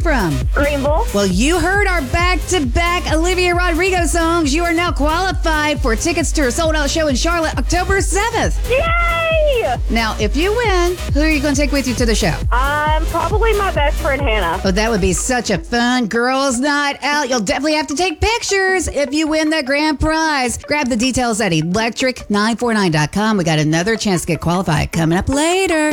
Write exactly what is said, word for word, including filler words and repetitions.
from? Greenville. Well, you heard our back-to-back Olivia Rodrigo songs. You are now qualified for tickets to her sold-out show in Charlotte, October seventh. Yay! Now, if you win, who are you going to take with you to the show? Um, probably my best friend, Hannah. Oh, that would be such a fun girls' night out. You'll definitely have to take pictures if you win that grand prize. Grab the details at electric nine four nine dot com. We got another chance to get qualified coming up later.